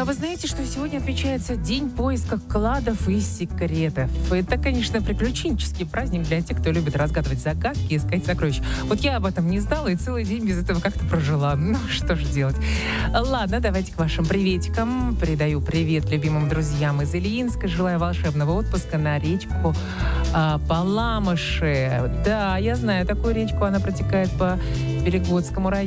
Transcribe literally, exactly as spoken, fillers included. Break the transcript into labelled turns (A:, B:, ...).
A: а вы знаете, что сегодня отмечается День поиска кладов и секретов? Это, конечно, приключенческий праздник для тех, кто любит разгадывать загадки и искать сокровища. Вот я об этом не знала и целый день без этого как-то прожила. Ну, что же делать? Ладно, давайте к вашим приветикам. Передаю привет любимым друзьям из Ильинска. Желаю волшебного отпуска на речку а, Паламыши. Да, я знаю такую речку, она протекает по Перегодскому району.